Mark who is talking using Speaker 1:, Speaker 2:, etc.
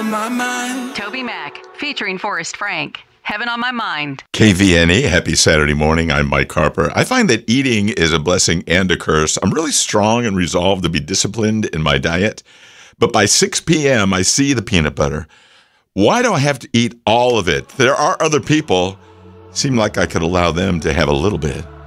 Speaker 1: my mind.
Speaker 2: Toby Mac, featuring Forrest Frank. Heaven on My Mind.
Speaker 3: KVNE, happy Saturday morning. I'm Mike Harper. I find that eating is a blessing and a curse. I'm really strong and resolved to be disciplined in my diet. But by 6 p.m., I see the peanut butter. Why do I have to eat all of it? There are other people. Seem like I could allow them to have a little bit.